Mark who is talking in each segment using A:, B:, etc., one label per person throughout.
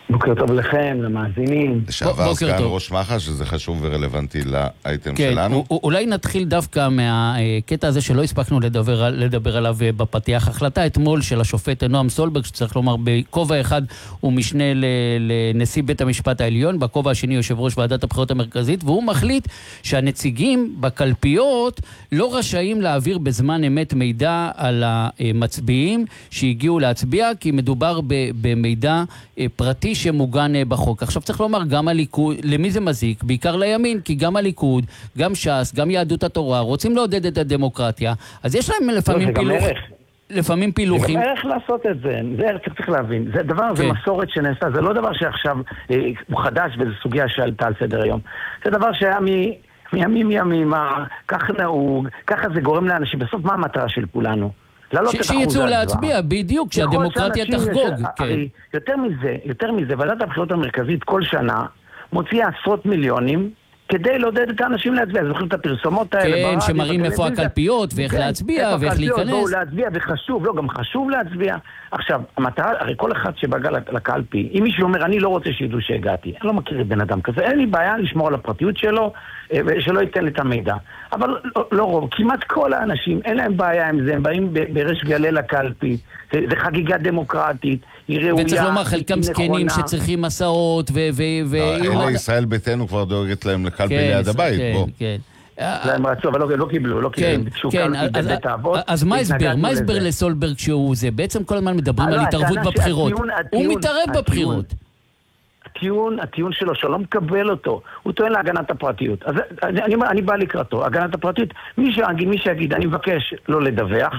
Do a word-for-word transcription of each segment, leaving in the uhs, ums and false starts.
A: בוקר טוב לכם, למאזינים.
B: לשעבר סגן ראש מח"ש, שזה חשוב ורלוונטי לאייטם
C: כן,
B: שלנו.
C: אולי נתחיל דווקא מהקטע הזה שלא הספקנו לדבר, לדבר עליו בפתיח. החלטה אתמול של השופט נועם סולברג, שצריך לומר בכובע אחד הוא משנה לנשיא בית המשפט העליון, בכובע השני יושב ראש ועדת הבחירות המרכזית, והוא מחליט שהנציגים בקלפיות לא רשאים להעביר בזמן אמת מידע על המצביעים שהגיעו להצביע, כי מדובר במידע פרטי שמוגן בחוק. עכשיו צריך לומר, גם הליכוד, למי זה מזיק? בעיקר לימין, כי גם הליכוד, גם ש"ס, גם יהדות התורה, רוצים לעודד את הדמוקרטיה, אז יש להם לפעמים פילוח, לפעמים פילוחים.
A: זה גם ערך לעשות את זה, זה ערך צריך להבין. זה דבר, זה מסורת שנעשה, זה לא דבר שעכשיו הוא חדש, וזו סוגיה שעלתה על סדר היום. זה דבר שהיה מימים ימים, כך נהוג, ככה זה גורם לאנשים. בסוף מה המטרה של כולנו?
C: שיצאו להצביע, בדיוק, שהדמוקרטיה תחגוג.
A: יותר מזה, יותר מזה, ועדת הבחירות המרכזית כל שנה מוציאה עשרות מיליונים כדי לעודד את האנשים להצביע. זוכרים את הפרסומות האלה?
C: כן, שמראים איפה הקלפיות ואיך להצביע ואיך להיכנס.
A: בואו להצביע וחשוב, לא, גם חשוב להצביע. עכשיו, המטרה, הרי כל אחד שבגע לקלפי, אם מישהו אומר, אני לא רוצה שידעו שהגעתי, אני לא מכיר את בן אדם כזה, אין לי בעיה לשמור על הפרטיות שלו, ושלא ייתן את המידע. אבל לא, לא רוב, כמעט כל האנשים, אין להם בעיה עם זה, הם באים בריש גלי לקלפי, זה, זה חגיגה דמוקרטית, היא ראויה,
C: וצריך לומר, חלקם זקנים שצריכים מסעות, ו...
B: אלה ישראל ביתנו כבר דואגת להם לקלפי ליד הבית, בוא.
C: כן,
A: להם רצו, אבל לא קיבלו, לא קיבלו, ביקשו קלפי בבית האבות.
C: אז מה הסבר? מה הסבר לסולברג שהוא זה? בעצם כל הזמן מדברים על התערבות בבחירות. הוא מתערב בבחירות.
A: הטיעון, הטיעון שלו, שלא מקבל אותו, הוא טוען להגנת הפרטיות. אז אני, אני, אני בא לקראתו, הגנת הפרטיות, מי שיגיד, מי שיגיד, אני מבקש לא לדווח,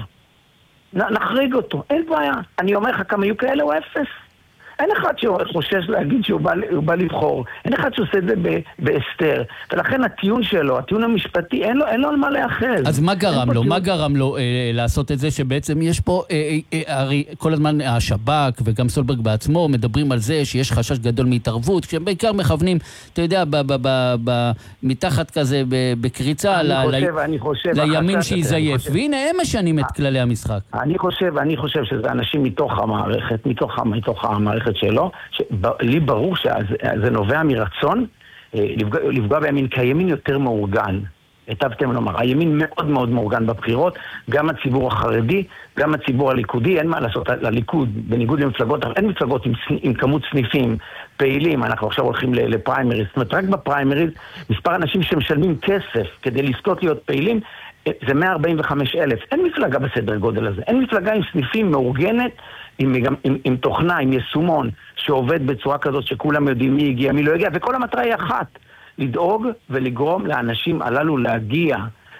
A: נחריג אותו, אין בעיה. אני אומר לך כמה יהיו כאלה, הוא אפס. אין אחד שחושש להגיד שהוא בא, בא לבחור, אין אחד שעושה את זה בהסתר, ולכן הטיעון שלו, הטיעון המשפטי, אין לו, אין לו על מה לאחז.
C: אז מה גרם לו? מה גרם לו אה, לעשות את זה שבעצם יש פה, אה, אה, הרי כל הזמן השב"כ וגם סולברג בעצמו מדברים על זה שיש חשש גדול מהתערבות, כשהם בעיקר מכוונים, אתה יודע, ב, ב, ב, ב, מתחת כזה בקריצה
A: אני
C: ל,
A: חושב, אני חושב,
C: לימין שיזייף, והנה הם משנים את כללי המשחק.
A: אני חושב, אני חושב שזה אנשים מתוך המערכת, מתוך, מתוך המערכת שלו, לי ברור שזה נובע מרצון לפגוע, לפגוע בימין, כי הימין יותר מאורגן. היטבתם לומר, הימין מאוד מאוד מאורגן בבחירות, גם הציבור החרדי, גם הציבור הליכודי, אין מה לעשות לליכוד, בניגוד למפלגות, אין מפלגות עם, עם כמות סניפים פעילים, אנחנו עכשיו הולכים לפריימריז, זאת אומרת, רק בפריימריז, מספר אנשים שמשלמים כסף כדי לזכות להיות פעילים, זה מאה ארבעים וחמישה אלף. אין מפלגה בסדר גודל הזה. אין מפלגה עם סניפים מאורגנת, עם, עם, עם, עם תוכנה, עם יישומון, שעובד בצורה כזאת שכולם יודעים מי הגיע, מי לא הגיע, וכל המטרה היא אחת, לדאוג ולגרום לאנשים הללו להגיע.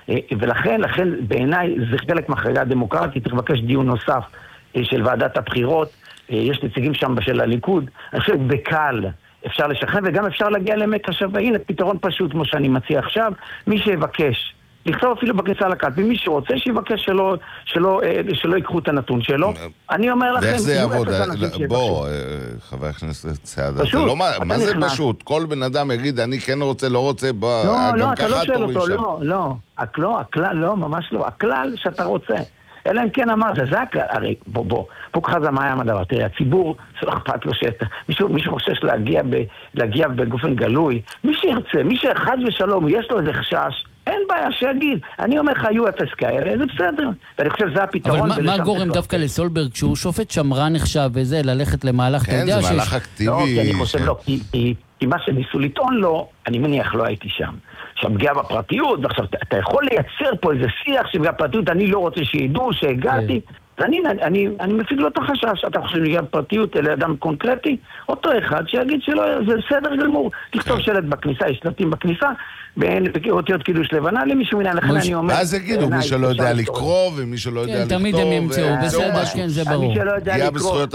A: ולכן, לכן בעיניי זה חלק מהחגיגה הדמוקרטית, צריך לבקש דיון נוסף של ועדת הבחירות, יש נציגים שם של הליכוד, אני חושב בקל אפשר לשחרר, וגם אפשר להגיע לעמק השווה. הנה, פתרון פשוט כמו שאני מציע עכשיו, מי שיבקש, לכתוב אפילו בכניסה לקלפי, מי שרוצה שיבקש שלא, שלא, שלא יקחו את הנתון שלו. אני אומר לכם,
B: ואיך זה יעבוד? בוא, חבר הכנסת סעדה, מה זה פשוט? כל בן אדם יגיד, אני כן רוצה, לא רוצה, בוא,
A: לא, לא, אתה לא שואל אותו, לא, לא, הכלל, לא, ממש לא, הכלל שאתה רוצה. אלא אם כן אמרת, זה הכלל, הרי בוא, בוא, פה ככה זה מה היה מדבר, תראה, הציבור, זה לא אכפת לו שאתה, מישהו, מישהו חושש להגיע, ב, להגיע בגופן גלוי, מי שירצה, מי שאחד ושלום, יש לו איזה חשש, אין בעיה שיגיד, אני אומר לך, היו אפס כאלה, זה בסדר, ואני חושב שזה הפתרון.
C: אבל מה גורם דווקא לסולברג, כשהוא שופט שמרן נחשב וזה, ללכת למהלך,
B: כן, זה מהלך אקטיבי.
A: לא, כי אני חושב, לא, כי מה שניסו לטעון לו, אני מניח לא הייתי שם. שהפגיעה בפרטיות, ועכשיו אתה יכול לייצר פה איזה שיח שבגלל פרטיות, אני לא רוצה שידעו שהגעתי, ואני אני, אני מפיק לו את החשש, אתה חושב להגיע בפרטיות אל אדם קונקרטי, אותו אחד שיגיד שלא, זה סדר גמור, תכתוב שלט בכניסה, יש שלטים בכניסה, ואין אותיות קידוש לבנה, למישהו מן לכן אני אומר...
B: אז יגידו, מי שלא יודע לקרוא, ומי שלא יודע לכתוב...
C: תמיד הם ימצאו, בסדר, כן, זה ברור.
A: מי שלא יודע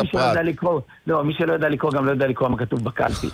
A: לקרוא, לא, מי שלא יודע לקרוא, גם לא יודע לקרוא מה כתוב בקלפי.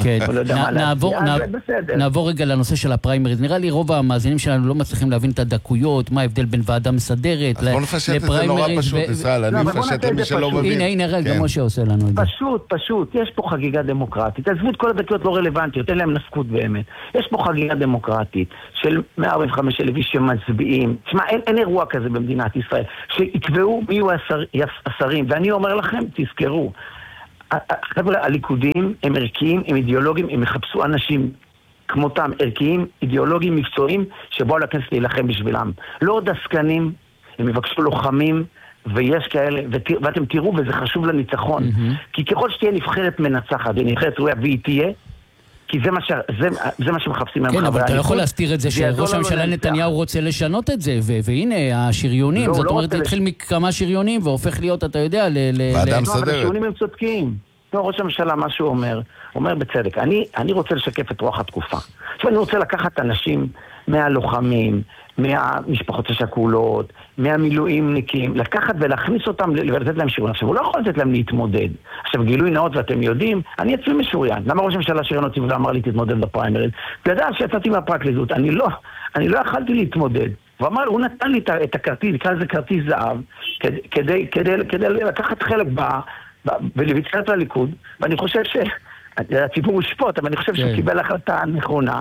C: נעבור רגע לנושא של הפריימריז. נראה לי רוב המאזינים שלנו לא מצליחים להבין את הדקויות, מה ההבדל בין ועדה מסדרת
B: לפריימריז. אז בוא נפשט את זה נורא פשוט, ישראל, אני מפשט למי שלא מבין.
C: הנה, הנה, רגע, משה עושה לנו את זה.
A: פשוט, פשוט, יש פה חגיגה דמוקרטית. עזבו את כל הדקויות לא רלוונטיות, אין להם נפקות באמת. יש פה חגיגה דמוקרטית של מאה ארבעים וחמישה אלף איש שמצביעים. תשמע, אין, אין אירוע כזה במדינת ישראל, שיקבעו מי יהיו השר, השרים. ואני אומר לכם, תזכרו, חבר'ה, הליכודים הם ערכיים, הם אידיאולוגיים, הם יחפשו אנשים כמותם, ערכיים, אידיאולוגיים, מקצועיים, שבואו לכנסת להילחם בשבילם. לא עוד עסקנים, הם יבקשו לוחמים, ויש כאלה, ואתם תראו, וזה חשוב לניצחון. כי ככל שתהיה נבחרת מנצחת, ונבחרת ראויה, והיא תהיה, כי זה מה, ש... זה, זה מה שמחפשים.
C: כן, אבל אתה לא יכול להסתיר את זה שראש הממשלה נתניהו רוצה לשנות את זה, ו- והנה, השריונים, זאת אומרת, התחיל מכמה שריונים, והופך להיות, אתה יודע, ל...
B: ועדה מסדרת.
A: אבל השריונים הם צודקים. לא, ראש הממשלה, מה שהוא אומר, אומר בצדק, אני, אני רוצה לשקף את רוח התקופה. עכשיו אני רוצה לקחת אנשים מהלוחמים, מהמשפחות השכולות, מהמילואימניקים, לקחת ולהכניס אותם ולתת להם שריון. עכשיו, הוא לא יכול לתת להם להתמודד. עכשיו, גילוי נאות, ואתם יודעים, אני אצלי משוריין. למה ראש הממשלה שריון אותי ואמר לי תתמודד בפריימריז? אתה יודע שיצאתי מהפרקליטות, אני לא, אני לא יכלתי להתמודד. הוא אמר, הוא נתן לי את הכרטיס, נקרא לזה כרטיס זהב, כדי, כדי, כדי, כדי לקחת חלק ב... ולבצעת לליכוד, ואני חושב שהציבור ישפוט, אבל אני חושב שהוא קיבל החלטה נכונה,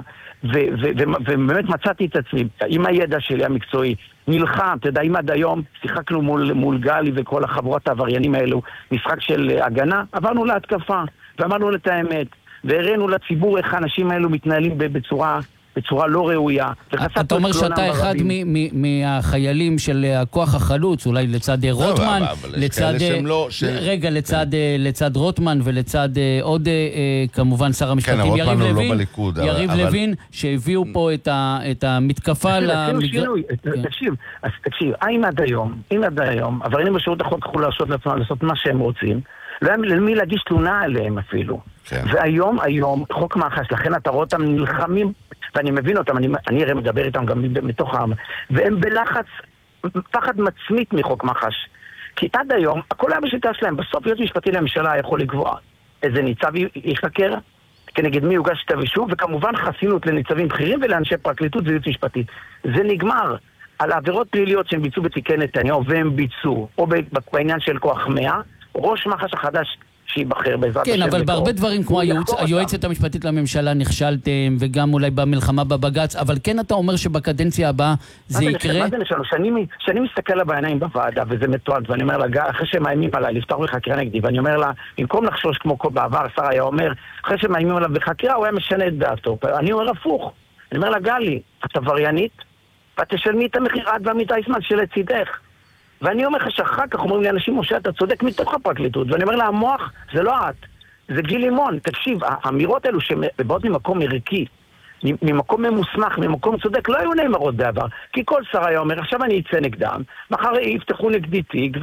A: ובאמת מצאתי את עצמי, עם הידע שלי המקצועי, נלחם, אתה יודע, אם עד היום שיחקנו מול גלי וכל החברות העבריינים האלו, משחק של הגנה, עברנו להתקפה, ואמרנו את האמת, והראינו לציבור איך האנשים האלו מתנהלים בצורה... בצורה לא ראויה.
C: אתה אומר שאתה אחד מהחיילים של הכוח החלוץ, אולי לצד רוטמן, לצד... רגע, לצד רוטמן ולצד עוד כמובן שר המשפטים יריב לוין, יריב לוין, שהביאו פה את המתקפה למגרש...
A: תקשיב, תקשיב, אם עד היום, אם עד היום, עבריינים בשירות החוק יכולו לעשות לעצמם, לעשות מה שהם רוצים, לא היה למי להגיש תלונה עליהם אפילו. והיום, היום, חוק מח"ש, לכן אתה רואה אותם נלחמים, ואני מבין אותם, אני, אני הרי מדבר איתם גם מתוך העם, והם בלחץ, פחד מצמית מחוק מח"ש. כי עד היום, הכל היה בשיטה שלהם, בסוף יועץ משפטי לממשלה יכול לקבוע איזה ניצב יחקר, כנגד מי יוגש כתב אישום, וכמובן חסינות לניצבים בכירים ולאנשי פרקליטות וייעוץ משפטי. זה נגמר על עבירות פליליות שהם ביצעו בתיקי נתניהו, והם ביצעו, או בעניין של כוח מאה, ראש מח"ש החדש שיבחר בעזרת
C: כן, אבל בהרבה דברים כמו היועצת המשפטית לממשלה נכשלתם, וגם אולי במלחמה בבג"ץ, אבל כן אתה אומר שבקדנציה הבאה זה יקרה?
A: מה זה נשאלו? שאני מסתכל לה בעיניים בוועדה, וזה מתועד, ואני אומר לה, אחרי שמאיימים עליי, לפתוח בחקירה נגדי, ואני אומר לה, במקום לחשוש כמו בעבר, שר היה אומר, אחרי שמאיימים עליו בחקירה, הוא היה משנה את דעתו. אני אומר הפוך. אני אומר לה, גלי, את עבריינית, ואת תשלמי את המחיר עד ועמיתי זמן שלצידך. ואני אומר לך שאחר כך אומרים לי אנשים, משה, אתה צודק מתוך הפרקליטות. ואני אומר לה, המוח זה לא את, זה גיל לימון. תקשיב, האמירות האלו שבאות ממקום ערכי, ממקום ממוסמך, ממקום צודק, לא היו נאמרות בעבר. כי כל שר היה אומר, עכשיו אני אצא נגדם, מחר יפתחו נגדי תיק,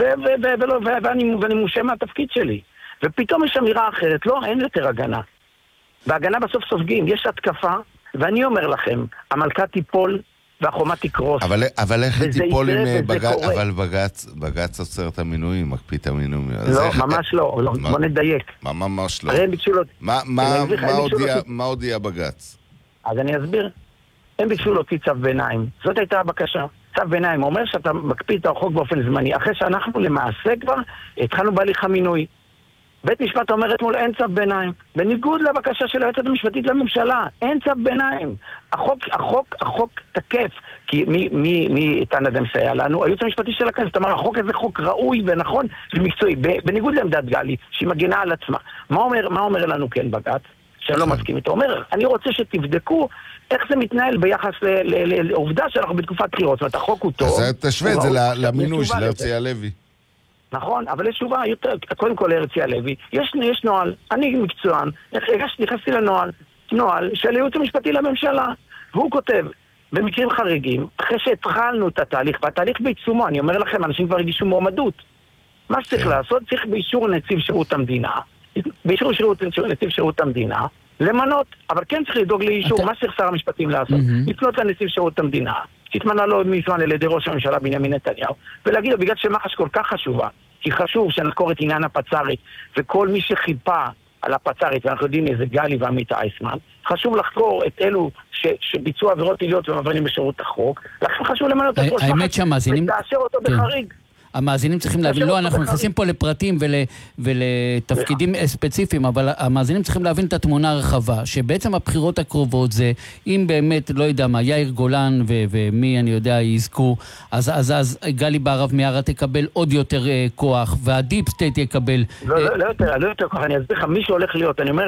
A: ואני מושה מהתפקיד שלי. ופתאום יש אמירה אחרת, לא, אין יותר הגנה. והגנה בסוף סופגים, יש התקפה, ואני אומר לכם, המלכה תיפול, והחומה תקרוס.
B: אבל, אבל איך היא תיפול עם בג"ץ, אבל בג"ץ, בג"ץ עוצר את המינויים, מקפיא את המינויים.
A: לא, ממש לא, לא, בוא נדייק.
B: מה, ממש לא.
A: הרי הם ביקשו לו...
B: מה, מה, מה הודיע, מה הודיע בג"ץ?
A: אז אני אסביר. הם ביקשו להוציא צו ביניים. זאת הייתה הבקשה. צו ביניים אומר שאתה מקפיא את החוק באופן זמני. אחרי שאנחנו למעשה כבר התחלנו בהליך המינוי. בית משפט אומר אתמול אין צו ביניים. בניגוד לבקשה של היועצת המשפטית לממשלה, אין צו ביניים. החוק, החוק, החוק תקף. כי מי, מי, מי איתן אדם סייע לנו? היועץ המשפטי של הכנסת אמר, החוק הזה חוק ראוי ונכון ומקצועי. בניגוד לעמדת גלי, שהיא מגנה על עצמה. מה אומר, מה אומר לנו כן בג"ץ? שאני לא מסכים איתו. אומר, אני רוצה שתבדקו איך זה מתנהל ביחס לעובדה שאנחנו בתקופת בחירות. זאת אומרת, החוק הוא טוב.
B: אז תשווה את זה למינוי של הרצי הלוי.
A: נכון, אבל יש תשובה יותר, קודם כל להרצי הלוי, יש, יש נועל, אני מקצוען, נכנסתי לנועל, נועל של הייעוץ המשפטי לממשלה, והוא כותב, במקרים חריגים, אחרי שהתחלנו את התהליך, והתהליך בעיצומו, אני אומר לכם, אנשים כבר הגישו מועמדות. מה שצריך לעשות, צריך באישור נציב שירות המדינה, באישור שירות, נציב שירות המדינה, למנות, אבל כן צריך לדאוג לאישור, מה שצריך שר המשפטים לעשות, לפנות לנציב שירות המדינה, שהתמנה לו מזמן על ידי ראש הממשלה בנימין נתניהו, ולהגיד לו, בגלל שמח"ש כל כך חשובה, כי חשוב שנחקור את עניין הפצ"רית, וכל מי שחיפה על הפצ"רית, ואנחנו יודעים איזה גלי ועמית אייסמן, חשוב לחקור את אלו ש, שביצעו עבירות פליליות ומעבריינים בשירות החוק, לכן חשוב למנות את ראש מח"ש, ותאשר אותו בחריג.
C: המאזינים צריכים להבין, לא, אנחנו נכנסים פה לפרטים ול, ולתפקידים ספציפיים, אבל המאזינים צריכים להבין את התמונה הרחבה, שבעצם הבחירות הקרובות זה, אם באמת, לא יודע מה, יאיר גולן ו- ומי אני יודע יזכו, אז, אז, אז גלי בהרב מיארה תקבל עוד יותר uh, כוח, והדיפ סטייט יקבל...
A: לא, uh, לא, לא יותר, לא יותר כוח, אני אסביר לך, מי שהולך להיות, אני אומר,